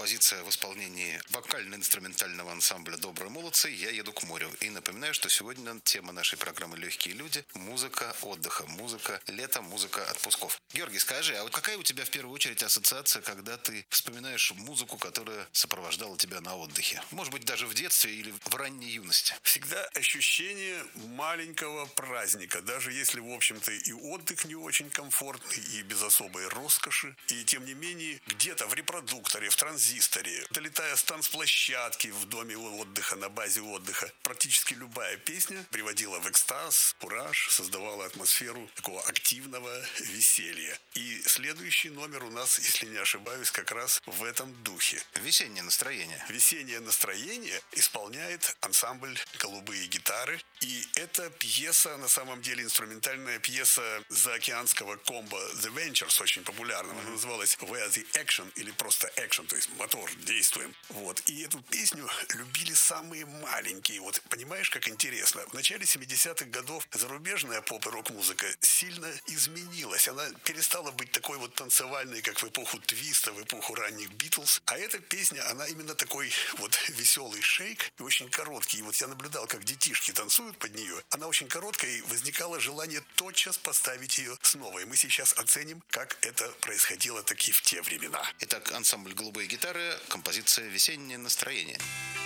композиция в исполнении вокально-инструментального ансамбля «Добрые молодцы» «Я еду к морю». И напоминаю, что сегодня тема нашей программы «Легкие люди» – музыка отдыха, музыка лета, музыка отпусков. Георгий, скажи, а вот какая у тебя в первую очередь ассоциация, когда ты вспоминаешь музыку, которая сопровождала тебя на отдыхе? Может быть, даже в детстве или в ранней юности? Всегда ощущение маленького праздника, даже если, в общем-то, и отдых не очень комфортный, и без особой роскоши. И, тем не менее, где-то в репродукторе, в транзисторе, долетая с танцплощадки в доме отдыха, на базе отдыха, практически любая песня приводила в экстаз, кураж, создавала атмосферу такого активного веселья. И следующий номер у нас, если не ошибаюсь, как раз в этом духе. Весеннее настроение. Весеннее настроение исполняет ансамбль «Голубые гитары». И эта пьеса, на самом деле, инструментальная пьеса заокеанского комбо The Ventures, очень популярного. Она называлась Where the Action, или просто Action, то есть мотор, действуем. Вот. И эту песню любили самые маленькие. Вот понимаешь, как интересно? В начале 70-х годов зарубежная поп- и рок-музыка сильно изменилась. Она перестала быть такой вот танцевальной, как в эпоху твиста, в эпоху ранних Битлз. А эта песня, она именно такой вот веселый шейк и очень короткий. И вот я наблюдал, как детишки танцуют под нее. Она очень короткая, и возникало желание тотчас поставить ее снова. И мы сейчас оценим, как это происходило таки в те времена. Итак, ансамбль «Голубые гитары», композиция «Весеннее настроение».